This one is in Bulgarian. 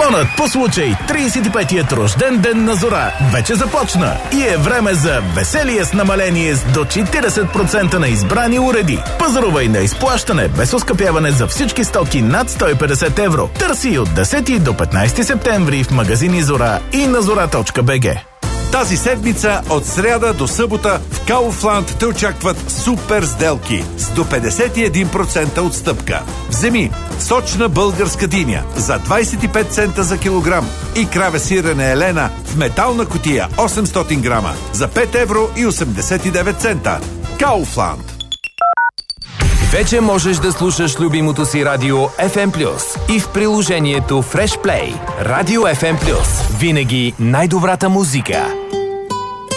Бонът по случай 35-ият рожден ден на Зора вече започна и е време за веселие с намаление с до 40% на избрани уреди. Пазарувай на изплащане без оскъпяване за всички стоки над 150 евро. Търси от 10 до 15 септември в магазини Зора и на zora.bg. Тази седмица от сряда до събота в Kaufland те очакват супер сделки с до 51% отстъпка. Вземи сочна българска диня за 25 цента за килограм и краве сирене Елена в метална кутия 800 грама за 5 евро и 89 цента. Kaufland. Вече можеш да слушаш любимото си радио FM+, и в приложението Fresh Play. Радио FM+. Винаги най-добрата музика.